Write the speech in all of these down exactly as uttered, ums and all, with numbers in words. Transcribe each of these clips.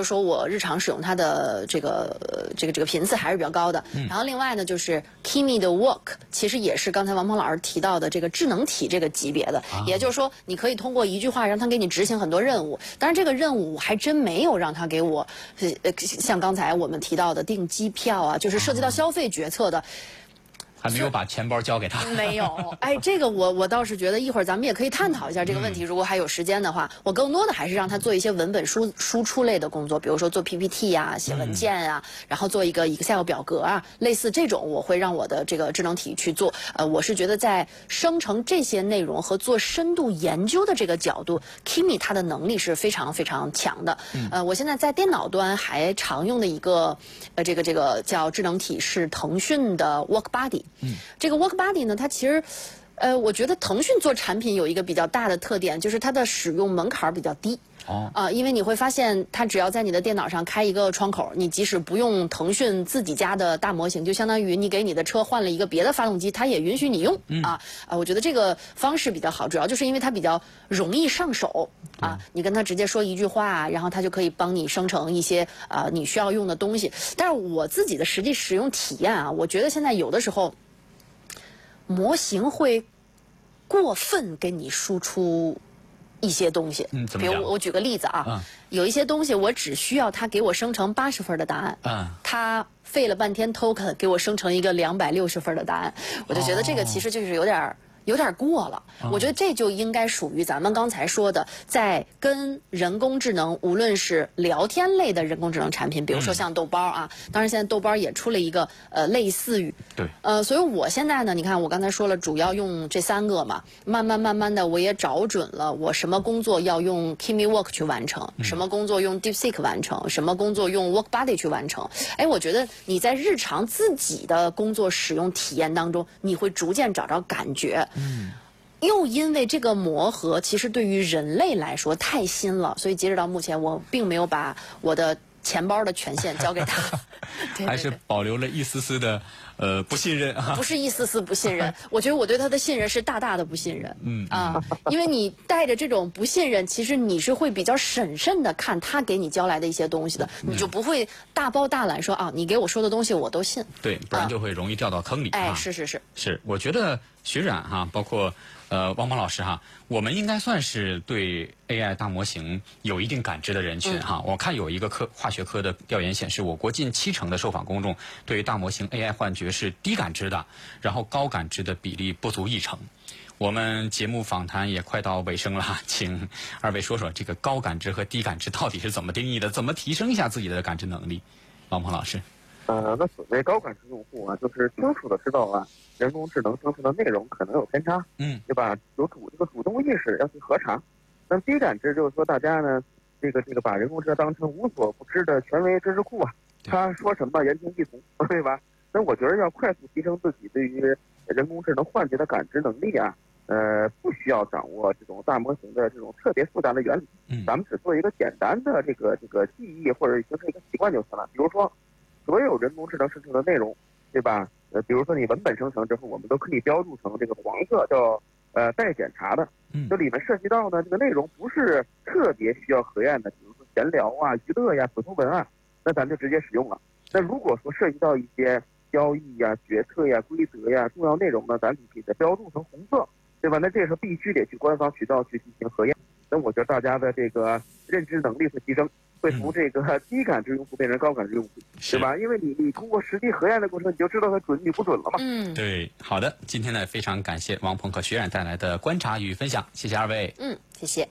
就是说我日常使用它的这个呃这个这个频次还是比较高的。嗯、然后另外呢，就是 Kimi 的 Walk 其实也是刚才王鹏老师提到的这个智能体这个级别的，啊、也就是说你可以通过一句话让它给你执行很多任务。当然这个任务还真没有让它给我呃像刚才我们提到的订机票啊，就是涉及到消费决策的。 还没有把钱包交给他， 没有。哎，这个我我倒是觉得一会儿咱们也可以探讨一下这个问题。嗯、如果还有时间的话，我更多的还是让他做一些文本输输出类的工作，比如说做 P P T 呀、啊、写文件啊，嗯、然后做一个 Excel 表格啊，类似这种，我会让我的这个智能体去做。呃，我是觉得在生成这些内容和做深度研究的这个角度 ，Kimi 它的能力是非常非常强的。嗯、呃，我现在在电脑端还常用的一个呃这个这个叫智能体是腾讯的 WorkBuddy。嗯，这个 WorkBuddy 呢，它其实，呃，我觉得腾讯做产品有一个比较大的特点，就是它的使用门槛比较低。哦。啊、呃，因为你会发现，它只要在你的电脑上开一个窗口，你即使不用腾讯自己家的大模型，就相当于你给你的车换了一个别的发动机，它也允许你用。嗯、啊。啊、呃，我觉得这个方式比较好，主要就是因为它比较容易上手。啊，你跟他直接说一句话，然后他就可以帮你生成一些啊、呃、你需要用的东西。但是我自己的实际使用体验啊，我觉得现在有的时候。模型会过分给你输出一些东西，嗯，比如我举个例子啊，嗯、有一些东西我只需要它给我生成八十分的答案，嗯，它费了半天 token 给我生成一个两百六十分的答案，我就觉得这个其实就是有点有点过了。哦、我觉得这就应该属于咱们刚才说的，在跟人工智能，无论是聊天类的人工智能产品，比如说像豆包啊，嗯、当然现在豆包也出了一个呃类似于，对，呃，所以我现在呢，你看我刚才说了，主要用这三个嘛，慢慢慢慢的我也找准了，我什么工作要用 Kimi Work 去完成，嗯、什么工作用 DeepSeek 完成，什么工作用 WorkBuddy 去完成。哎，我觉得你在日常自己的工作使用体验当中，你会逐渐找着感觉。嗯，又因为这个磨合，其实对于人类来说太新了，所以截止到目前，我并没有把我的钱包的权限交给他，对对对， 还是保留了一丝丝的呃不信任啊。 不是一丝丝不信任，我觉得我对他的信任是大大的不信任。嗯啊，因为你带着这种不信任，其实你是会比较审慎的看他给你交来的一些东西的，嗯、你就不会大包大揽说啊，你给我说的东西我都信。 对，不然就会容易掉到坑里。 啊、 哎， 啊、是是是是，我觉得徐冉哈，包括。呃，汪鹏老师哈，我们应该算是对 A I 大模型有一定感知的人群哈。嗯、我看有一个科化学科的调研显示，我国近七成的受访公众对于大模型 A I 幻觉是低感知的，然后高感知的比例不足一成。我们节目访谈也快到尾声了，请二位说说这个高感知和低感知到底是怎么定义的？怎么提升一下自己的感知能力？汪鹏老师。 呃，那所谓高感知用户啊，就是清楚的知道啊，人工智能生成的内容可能有偏差，嗯，对吧？有主这个主动意识要去核查。那低感知就是说大家呢，这个这个把人工智能当成无所不知的权威知识库啊，他说什么言听计从，对吧？那我觉得要快速提升自己对于人工智能幻觉的感知能力啊，呃，不需要掌握这种大模型的这种特别复杂的原理，嗯，咱们只做一个简单的这个这个记忆或者形成一个习惯就行了。比如说，所有人工智能生成的内容，对吧？呃，比如说你文本生成之后，我们都可以标注成这个黄色，叫呃待检查的。嗯，这里面涉及到呢，这个内容不是特别需要核验的，比如说闲聊啊、娱乐呀、普通文案，那咱就直接使用了。那如果说涉及到一些交易呀、决策呀、规则呀、重要内容呢，咱就可以再标注成红色，对吧？那这时候必须得去官方渠道去进行核验。那我觉得大家的这个认知能力会提升。会从这个低感知用户变成高感知用户，对吧？因为你你通过实际核验的过程，你就知道它准与不准了嘛。 嗯， 对，好的，今天呢非常感谢汪鹏和徐冉带来的观察与分享，谢谢二位。 嗯，谢谢。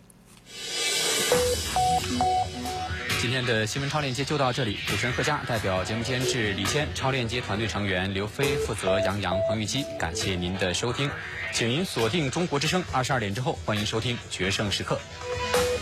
今天的新闻超链接就到这里，主持人贺佳代表节目监制李谦、超链接团队成员刘飞负责杨洋、彭玉基，感谢您的收听，请您锁定中国之声二十二点之后，欢迎收听决胜时刻。